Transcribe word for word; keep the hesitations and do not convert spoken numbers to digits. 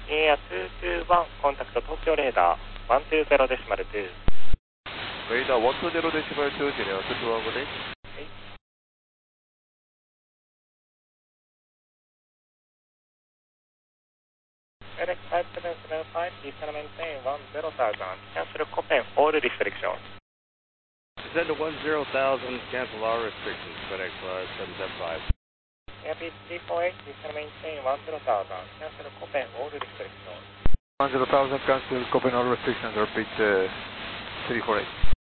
エアにーにーいち、コンタクト東京レーダーいちにーゼロデシマルに。 レーダーいちにーゼロデシマルに、ジェネラルにーごです。 はい。エレクファイブセブンセブンファイブ、Eastern maintain one zero thousand, cancel Copen all restrictions. Descend to one zero thousand, cancel all restrictions, FedEx Flight seven seven five. Airbus three four eight, Eastern maintain one zero thousand, cancel Copen all restrictions. one zero thousand, cancel Copen all restrictions, repeat uh, three four eight.